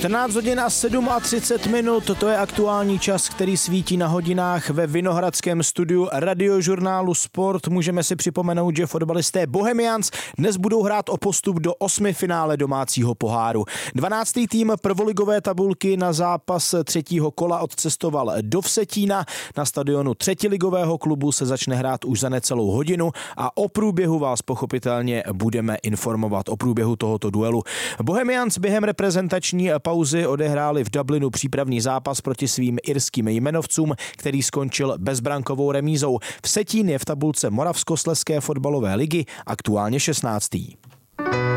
14 hodin a 37 minut, to je aktuální čas, který svítí na hodinách ve Vinohradském studiu radiožurnálu Sport. Můžeme si připomenout, že fotbalisté Bohemians dnes budou hrát o postup do 8. finále domácího poháru. 12. tým prvoligové tabulky na zápas 3. kola odcestoval do Vsetína. Na stadionu 3. ligového klubu se začne hrát už za necelou hodinu a o průběhu vás pochopitelně budeme informovat o průběhu tohoto duelu. Bohemians během reprezentační pauzy odehráli v Dublinu přípravný zápas proti svým irským jmenovcům, který skončil bezbrankovou remízou. Vsetín je v tabulce Moravskoslezské fotbalové ligy aktuálně 16.